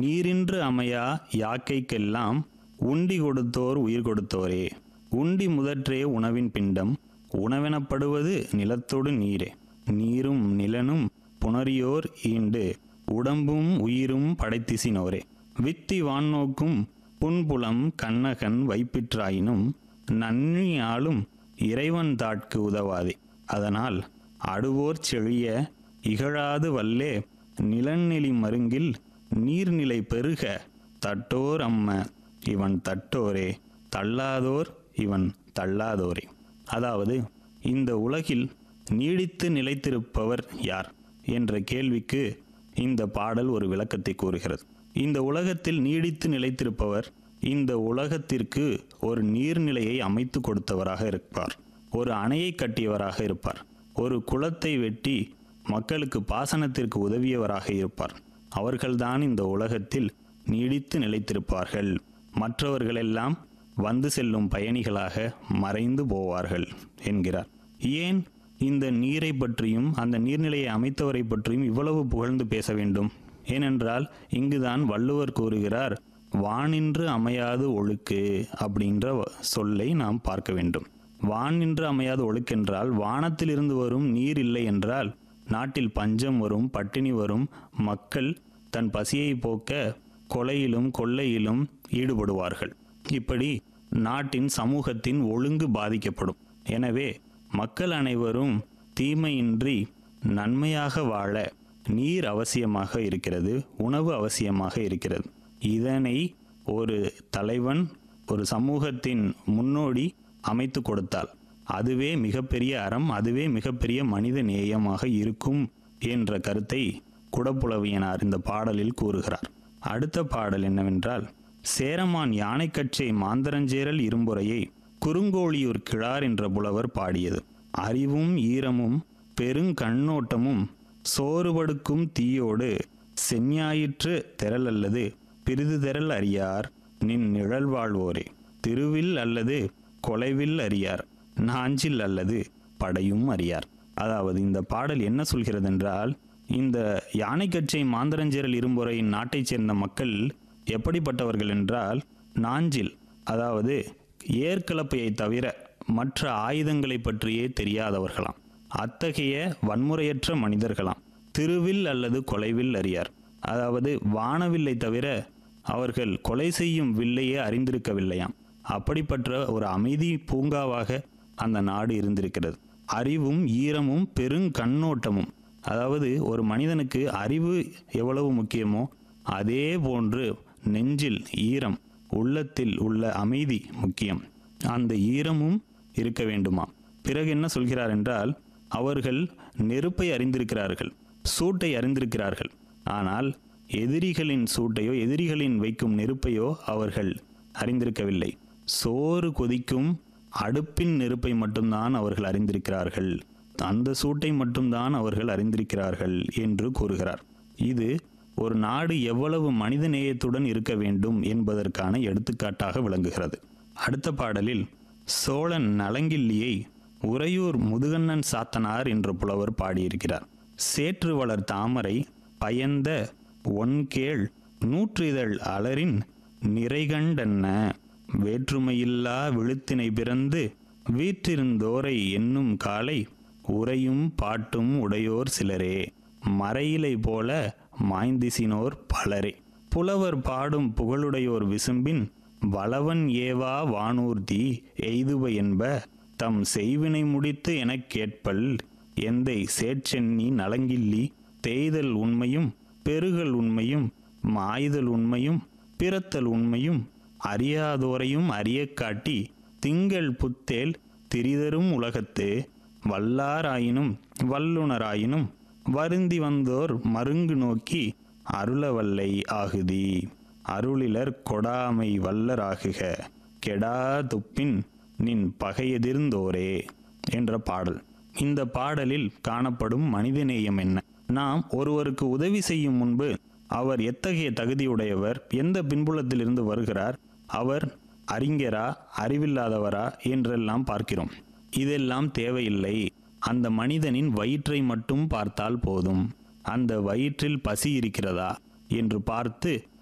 நீரின்று அமையா யாக்கைக்கெல்லாம் உண்டி கொடுத்தோர் உயிர் கொடுத்தோரே. உண்டி முதற்றே உணவின் பிண்டம், உணவெனப்படுவது நிலத்தொடு நீரே. நீரும் நிலனும் புணரியோர் ஈண்டு, உடம்பும் உயிரும் படைத்திசினோரே. வித்தி வான்நோக்கும் புன்புலம் கண்ணகன் வைப்பிற்றாயினும், நன்னியாலும் இறைவன் தாட்கு உதவாதே. அதனால் அடுவோர் செழிய இகழாது வல்லே, நிலநெளி மருங்கில் நீர்நிலை பெருக, தட்டோர் அம்ம இவன் தட்டோரே, தள்ளாதோர் இவன் தள்ளாதோரே. அதாவது, இந்த உலகில் நீடித்து நிலைத்திருப்பவர் யார் என்ற கேள்விக்கு இந்த பாடல் ஒரு விளக்கத்தை கூறுகிறது. இந்த உலகத்தில் நீடித்து நிலைத்திருப்பவர் இந்த உலகத்திற்கு ஒரு நீர்நிலையை அமைத்து கொடுத்தவராக இருப்பார், ஒரு அணையை கட்டியவராக இருப்பார், ஒரு குளத்தை வெட்டி மக்களுக்கு பாசனத்திற்கு உதவியவராக இருப்பார். அவர்கள்தான் இந்த உலகத்தில் நீடித்து நிலைத்திருப்பார்கள். மற்றவர்களெல்லாம் வந்து செல்லும் பயணிகளாக மறைந்து போவார்கள் என்கிறார். ஏன் இந்த நீரை பற்றியும் அந்த நீர்நிலையை அமைத்தவரை பற்றியும் இவ்வளவு புகழ்ந்து பேச வேண்டும்? ஏனென்றால் இங்குதான் வள்ளுவர் கூறுகிறார், வானின்று அமையாது ஒழுக்கு அப்படின்ற சொல்லை நாம் பார்க்க வேண்டும். வானின்று அமையாது ஒழுக்கென்றால் வானத்திலிருந்து வரும் நீர் இல்லை என்றால் நாட்டில் பஞ்சம் வரும், பட்டினி வரும், மக்கள் தன் பசியை போக்க கொலையிலும் கொள்ளையிலும் ஈடுபடுவார்கள். இப்படி நாட்டின் சமூகத்தின் ஒழுங்கு பாதிக்கப்படும். எனவே மக்கள் அனைவரும் தீமையின்றி நன்மையாக வாழ நீர் அவசியமாக இருக்கிறது, உணவு அவசியமாக இருக்கிறது. இதனை ஒரு தலைவன், ஒரு சமூகத்தின் முன்னோடி அமைத்து கொடுத்தால் அதுவே மிகப்பெரிய அறம், அதுவே மிகப்பெரிய மனித நேயமாக இருக்கும் என்ற கருத்தை குடப்புலவியனார் இந்த பாடலில் கூறுகிறார். அடுத்த பாடல் என்னவென்றால், சேரமான் யானைக்கச்சை மாந்தரஞ்சேரல் இரும்புரையை குறுங்கோழியூர் கிழார் என்ற புலவர் பாடியது. அறிவும் ஈரமும் பெருங்கண்ணோட்டமும் சோறுபடுக்கும் தீயோடு செஞ்ஞாயிற்று தெரல் அல்லது பிரிது தெரல் அறியார் நின் நிழல் வாழ்வோரே. திருவில் அல்லது கொலைவில் அறியார், நாஞ்சில் அல்லது படையும் அறியார். அதாவது இந்த பாடல் என்ன சொல்கிறது என்றால், இந்த யானைக்கச்சை மாந்தரஞ்சேரல் இரும்புரையின் நாட்டைச் சேர்ந்த மக்கள் எப்படிப்பட்டவர்கள் என்றால், நாஞ்சில் அதாவது ஏற்கலப்பையை தவிர மற்ற ஆயுதங்களை பற்றியே தெரியாதவர்களாம். அத்தகைய வன்முறையற்ற மனிதர்களாம். திருவில் அல்லது கொலைவில் அறியார், அதாவது வானவில்லை தவிர அவர்கள் கொலை செய்யும் வில்லையே அறிந்திருக்கவில்லையாம். அப்படிப்பட்ட ஒரு அமைதி பூங்காவாக அந்த நாடு இருந்திருக்கிறது. அறிவும் ஈரமும் பெருங்கண்ணோட்டமும், அதாவது ஒரு மனிதனுக்கு அறிவு எவ்வளவு முக்கியமோ அதே போன்று நெஞ்சில் ஈரம், உள்ளத்தில் உள்ள அமைதி முக்கியம். அந்த ஈரமும் இருக்க வேண்டுமா. பிறகு என்ன சொல்கிறார் என்றால், அவர்கள் நெருப்பை அறிந்திருக்கிறார்கள், சூட்டை அறிந்திருக்கிறார்கள். ஆனால் எதிரிகளின் சூட்டையோ எதிரிகளின் வைக்கும் நெருப்பையோ அவர்கள் அறிந்திருக்கவில்லை. சோறு கொதிக்கும் அடுப்பின் நெருப்பை மட்டும்தான் அவர்கள் அறிந்திருக்கிறார்கள், அந்த சூட்டை மட்டும்தான் அவர்கள் அறிந்திருக்கிறார்கள் என்று கூறுகிறார். இது ஒரு நாடு எவ்வளவு மனித நேயத்துடன் இருக்க வேண்டும் என்பதற்கான எடுத்துக்காட்டாக விளங்குகிறது. அடுத்த பாடலில் சோழன் நலங்கிள்ளியை உறையூர் முதுகண்ணன் சாத்தனார் என்ற புலவர் பாடியிருக்கிறார். சேற்று வளர் தாமரை பயந்த ஒன்கேள் நூற்றிதழ் அலரின் நிறைகண்டன்ன, வேற்றுமையில்லா விழுத்தினை பிறந்து வீற்றிருந்தோரை என்னும் காலை உரையும் பாட்டும் உடையோர் சிலரே, மறையிலை போல மாய்ந்திசினோர் பலரே. புலவர் பாடும் புகழுடையோர் விசும்பின் வளவன் ஏவா வானூர்தி எய்துவ என்ப, தம் செய்வினை முடித்து எனக் கேட்பல் எந்தை சேட்சென்னி நலங்கிள்ளி, தேய்தல் உண்மையும் பெருகல் உண்மையும் மாய்தல் உண்மையும் பிறத்தல் உண்மையும் அறியாதோரையும் அறிய காட்டி, திங்கள் புத்தேல் திரிதரும் உலகத்து வல்லாராயினும் வல்லுனராயினும் வருந்தி வந்தோர் மருங்கு நோக்கி அருளவல்லை ஆகுதி, அருளிலர் கொடாமை வல்லராகுக கெடா துப்பின் நின் பகையெதிர்ந்தோரே என்ற பாடல். இந்த பாடலில் காணப்படும் மனிதநேயம் என்ன? நாம் ஒருவருக்கு உதவி செய்யும் முன்பு அவர் எத்தகைய தகுதியுடையவர், எந்த பின்புலத்திலிருந்து வருகிறார், அவர் அறிஞரா அறிவில்லாதவரா என்றெல்லாம் பார்க்கிறோம். இதெல்லாம் தேவையில்லை. அந்த மனிதனின் வயிற்றை மட்டும் பார்த்தால் போதும். அந்த வயிற்றில் பசி இருக்கிறதா என்று பார்த்து